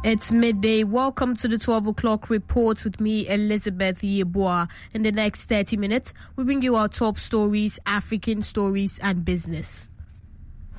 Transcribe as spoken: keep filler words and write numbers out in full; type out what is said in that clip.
It's midday. Welcome to the twelve o'clock report with me, Elizabeth Yeboah. In the next thirty minutes, we bring you our top stories, African stories, and business.